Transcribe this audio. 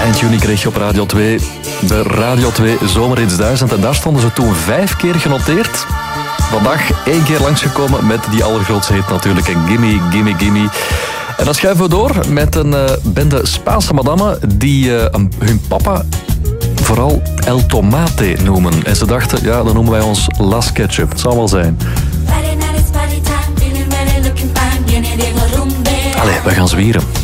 Eind juni kreeg je op Radio 2 de Radio 2 Zomerhits 1000. En daar stonden ze toen 5 keer genoteerd. Vandaag 1 keer langsgekomen met die allergrootste hit natuurlijk. En Gimme, Gimme, Gimme. En dan schuiven we door met een bende Spaanse madammen die hun papa vooral El Tomate noemen. En ze dachten, ja, dan noemen wij ons Las Ketchup. Het zal wel zijn. Allee, we gaan zwieren.